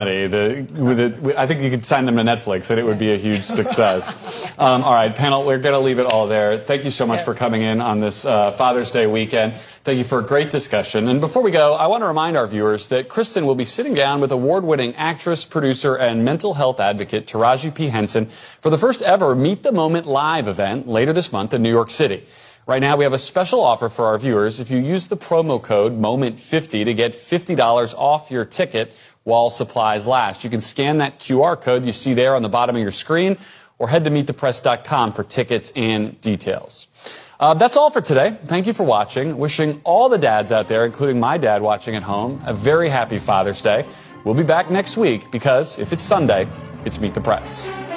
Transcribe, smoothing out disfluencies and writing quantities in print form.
I think you could sign them to Netflix and it would be a huge success. All right, panel, we're going to leave it all there. Thank you so much for coming in on this Father's Day weekend. Thank you for a great discussion. And before we go, I want to remind our viewers that Kristen will be sitting down with award-winning actress, producer, and mental health advocate Taraji P. Henson for the first ever Meet the Moment Live event later this month in New York City. Right now, we have a special offer for our viewers. If you use the promo code MOMENT50 to get $50 off your ticket while supplies last. You can scan that QR code you see there on the bottom of your screen or head to meetthepress.com for tickets and details. That's all for today. Thank you for watching. Wishing all the dads out there, including my dad watching at home, a very happy Father's Day. We'll be back next week because if it's Sunday, it's Meet the Press.